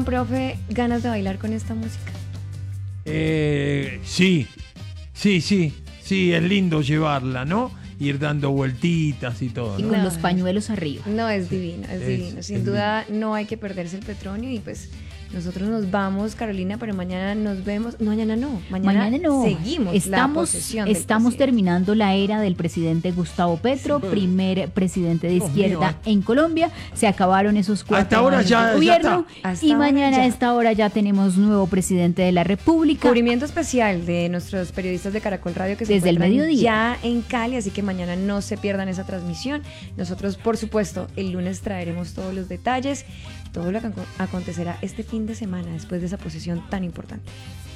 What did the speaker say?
dan, profe, ganas de bailar con esta música? Sí, es lindo llevarla, ¿no? Ir dando vueltitas y todo, Y ¿no? con los pañuelos arriba. No, es divino, es divino. Sin duda no hay que perderse el Petronio y pues nosotros nos vamos, Carolina, pero mañana nos vemos. No, mañana no. Mañana no. Seguimos la posesión del Estamos presidente. Terminando la era del presidente Gustavo Petro, primer presidente de izquierda en Colombia. Se acabaron esos 4 Hasta ahora años ya de gobierno Hasta y ahora mañana ya. a esta hora ya tenemos nuevo presidente de la República. Cubrimiento especial de nuestros periodistas de Caracol Radio que se Desde el encuentran mediodía. ya en Cali, así que mañana no se pierdan esa transmisión. Nosotros, por supuesto, el lunes traeremos todos los detalles, todo lo que acontecerá este fin de semana después de esa posesión tan importante.